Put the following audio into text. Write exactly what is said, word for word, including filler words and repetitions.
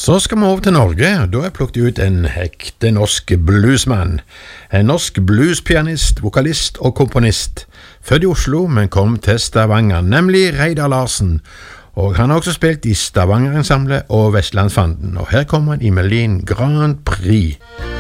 Så skal vi over til Norge, og da har jeg plukket ut en ekte norsk bluesmann. En norsk bluespianist, vokalist og komponist. Født i Oslo, men kom til Stavanger, nemlig Reidar Larsen. Og han har også spilt i Stavanger Ensemble og Vestlandsfanden, og her kommer han i Melin Grand Prix.